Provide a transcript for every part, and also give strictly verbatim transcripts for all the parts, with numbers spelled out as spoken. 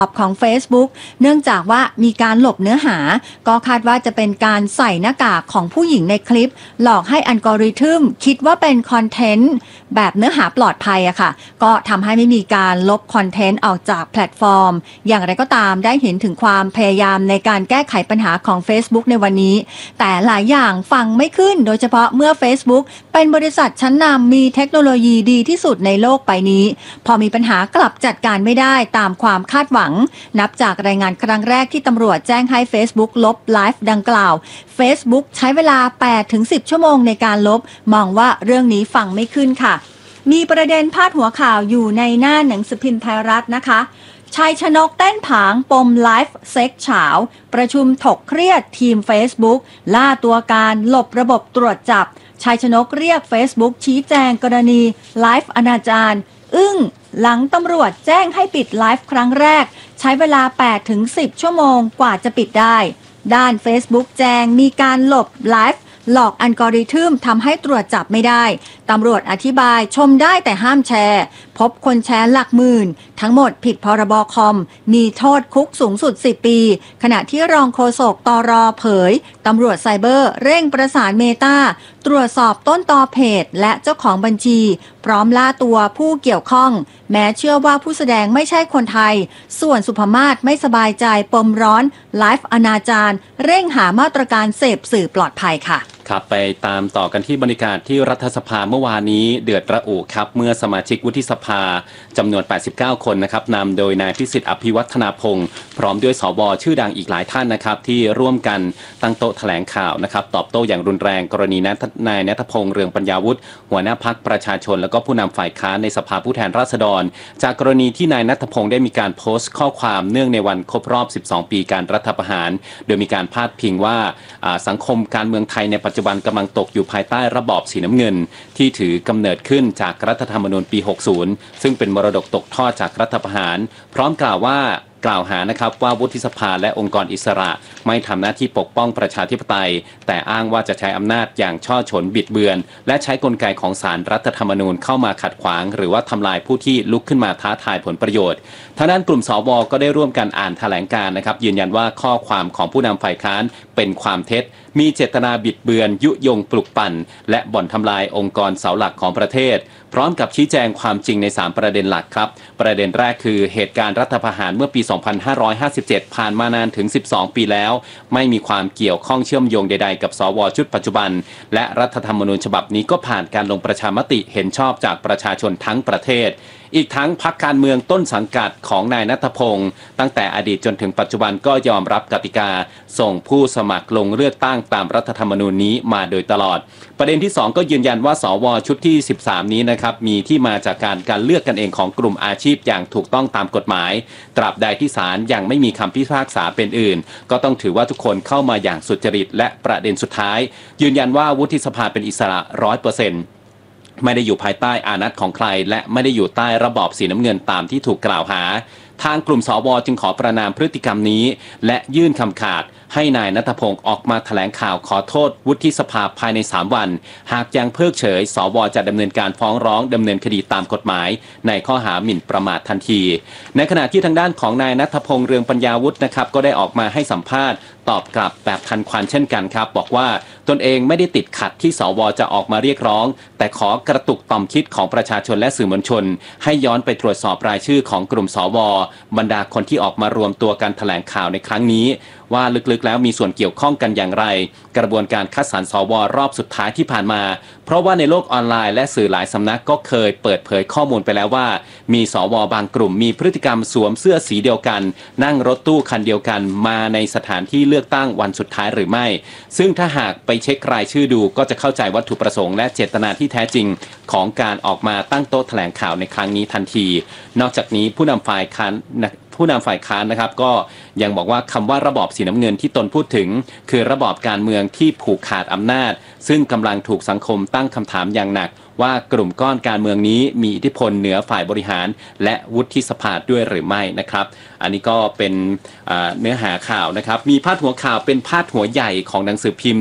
ของ Facebook เนื่องจากว่ามีการหลบเนื้อหาก็คาดว่าจะเป็นการใส่หน้ากากของผู้หญิงในคลิปหลอกให้อัลกอริทึมคิดว่าเป็นคอนเทนต์แบบเนื้อหาปลอดภัยอะค่ะก็ทำให้ไม่มีการลบคอนเทนต์ออกจากแพลตฟอร์มอย่างไรก็ตามได้เห็นถึงความพยายามในการแก้ไขปัญหาของ Facebook ในวันนี้แต่หลายอย่างฟังไม่ขึ้นโดยเฉพาะเมื่อ Facebook เป็นบริษัทชั้นนำมีเทคโนโลยีดีที่สุดในโลกใบนี้พอมีปัญหากลับจัดการไม่ได้ตามความคาดหวังนับจากรายงานครั้งแรกที่ตำรวจแจ้งให้ Facebook ลบไลฟ์ดังกล่าว Facebook ใช้เวลา แปดถึงสิบ ชั่วโมงในการลบมองว่าเรื่องนี้ฟังไม่ขึ้นค่ะมีประเด็นพาดหัวข่าวอยู่ในหน้าหนังสือพิมพ์ไทยรัฐนะคะชัยชนกเต้นผางปมไลฟ์เซ็กเฉาประชุมถกเครียดทีม Facebook ล่าตัวการหลบระบบตรวจจับชัยชนกเรียก Facebook ชี้แจงกรณีไลฟ์อนาจารอึ้งหลังตำรวจแจ้งให้ปิดไลฟ์ครั้งแรกใช้เวลา แปดถึงสิบ ชั่วโมงกว่าจะปิดได้ด้าน Facebook แจ้งมีการหลบไลฟ์หลอกอัลกอริทึมทำให้ตรวจจับไม่ได้ตำรวจอธิบายชมได้แต่ห้ามแชร์พบคนแชร์หลักหมื่นทั้งหมดผิดพรบคอมมีโทษคุกสูงสุดสิบปีขณะที่รองโฆษกตรเผยตำรวจไซเบอร์เร่งประสานเมตาตรวจสอบต้นตอเพจและเจ้าของบัญชีพร้อมล่าตัวผู้เกี่ยวข้องแม้เชื่อว่าผู้แสดงไม่ใช่คนไทยส่วนสุภมาศไม่สบายใจปมร้อนไลฟ์อนาจารเร่งหามาตรการเสพสื่อปลอดภัยค่ะครับไปตามต่อกันที่บรรยากาศที่รัฐสภาเมื่อวานนี้เดือดระอุครับเมื่อสมาชิกวุฒิสภาจำนวน แปดสิบเก้า คนนะครับนำโดยนายพิสิทธิ์อภิวัฒนาพงศ์พร้อมด้วยสวชื่อดังอีกหลายท่านนะครับที่ร่วมกันตั้งโต๊ะแถลงข่าวนะครับตอบโต้อย่างรุนแรงกรณีนายณัฐพงศ์เรืองปัญญาวุฒิหัวหน้าพรรคประชาชนและก็ผู้นำฝ่ายค้านในสภาผู้แทนราษฎรจากกรณีที่นายณัฐพงศ์ได้มีการโพสต์ข้อความเนื่องในวันครบรอบสิบสองปีการรัฐประหารโดยมีการพาดพิงว่าสังคมการเมืองไทยในปัจจุบันกำลังตกอยู่ภายใต้ระบอบสีน้ำเงินที่ถือกำเนิดขึ้นจากรัฐธรรมนูญปีหกสิบซึ่งเป็นมรดกตกทอดจากรัฐประหารพร้อมกล่าวว่ากล่าวหานะครับว่าวุฒิสภาและองค์กรอิสระไม่ทำหน้าที่ปกป้องประชาธิปไตยแต่อ้างว่าจะใช้อำนาจอย่างช่อฉนบิดเบือนและใช้กลไกของศาลรัฐธรรมนูญเข้ามาขัดขวางหรือว่าทำลายผู้ที่ลุกขึ้นมาท้าทายผลประโยชน์ทางด้านกลุ่มสวก็ได้ร่วมกันอ่านแถลงการณ์นะครับยืนยันว่าข้อความของผู้นำฝ่ายค้านเป็นความเท็จมีเจตนาบิดเบือนยุยงปลุกปั่นและบ่อนทำลายองค์กรเสาหลักของประเทศพร้อมกับชี้แจงความจริงในสามประเด็นหลักครับประเด็นแรกคือเหตุการณ์รัฐประหารเมื่อปี สองพันห้าร้อยห้าสิบเจ็ด ผ่านมานานถึงสิบสองปีแล้วไม่มีความเกี่ยวข้องเชื่อมโยงใดๆกับสวชุดปัจจุบันและรัฐธรรมนูญฉบับนี้ก็ผ่านการลงประชามติเห็นชอบจากประชาชนทั้งประเทศอีกทั้งพรรคการเมืองต้นสังกัดของนายณัฐพงศ์ตั้งแต่อดีตจนถึงปัจจุบันก็ยอมรับกติกาส่งผู้สมัครลงเลือกตั้งตามรัฐธรรมนูญนี้มาโดยตลอดประเด็นที่สองก็ยืนยันว่าสวชุดที่สิบสามนี้นะครับมีที่มาจากการการเลือกกันเองของกลุ่มอาชีพอย่างถูกต้องตามกฎหมายตราบใดที่ศาลยังไม่มีคำพิพากษาเป็นอื่นก็ต้องถือว่าทุกคนเข้ามาอย่างสุจริตและประเด็นสุดท้ายยืนยันว่าวุฒิสภาเป็นอิสระ ร้อยเปอร์เซ็นต์ไม่ได้อยู่ภายใต้อานัตของใครและไม่ได้อยู่ใต้ระบอบสีน้ำเงินตามที่ถูกกล่าวหาทางกลุ่มสวจึงขอประนามพฤติกรรมนี้และยื่นคำขาดให้นายณัฐพงศ์ออกมาแถลงข่าวขอโทษวุฒิสภาภายในสามวันหากยังเพิกเฉยสวจะดำเนินการฟ้องร้องดำเนินคดีตามกฎหมายในข้อหาหมิ่นประมาททันทีในขณะที่ทางด้านของนายณัฐพงศ์เรืองปัญญาวุฒินะครับก็ได้ออกมาให้สัมภาษณ์ตอบกลับแบบทันควันเช่นกันครับบอกว่าตนเองไม่ได้ติดขัดที่สวจะออกมาเรียกร้องแต่ขอกระตุกต่อมคิดของประชาชนและสื่อมวลชนให้ย้อนไปตรวจสอบรายชื่อของกลุ่มสวบรรดาคนที่ออกมารวมตัวกันแถลงข่าวในครั้งนี้ว่าลึกๆแล้วมีส่วนเกี่ยวข้องกันอย่างไรกระบวนการคัดสรรสวรอบสุดท้ายที่ผ่านมาเพราะว่าในโลกออนไลน์และสื่อหลายสำนักก็เคยเปิดเผยข้อมูลไปแล้วว่ามีสวบางกลุ่มมีพฤติกรรมสวมเสื้อสีเดียวกันนั่งรถตู้คันเดียวกันมาในสถานที่เลือกตั้งวันสุดท้ายหรือไม่ซึ่งถ้าหากไปเช็ครายชื่อดูก็จะเข้าใจวัตถุประสงค์และเจตนาที่แท้จริงของการออกมาตั้งโต๊ะแถลงข่าวในครั้งนี้ทันทีนอกจากนี้ผู้นำฝ่ายค้านผู้นำฝ่ายค้านนะครับก็ยังบอกว่าคำว่าระบอบสีน้ำเงินที่ตนพูดถึงคือระบอบการเมืองที่ผูกขาดอำนาจซึ่งกำลังถูกสังคมตั้งคำถามอย่างหนักว่ากลุ่มก้อนการเมืองนี้มีอิทธิพลเหนือฝ่ายบริหารและวุฒิสภาด้วยหรือไม่นะครับอันนี้ก็เป็นเนื้อหาข่าวนะครับมีพาดหัวข่าวเป็นพาดหัวใหญ่ของหนังสือพิมพ์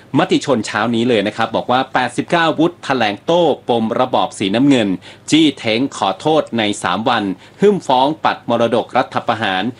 มติชนเช้านี้เลยนะครับบอกว่าแปดสิบเก้าวุฒิแถลงโต้ปมระบอบสีน้ำเงินจี้เท้งขอโทษในสามวันหึ่มฟ้องปัดมรดกรัฐประหาร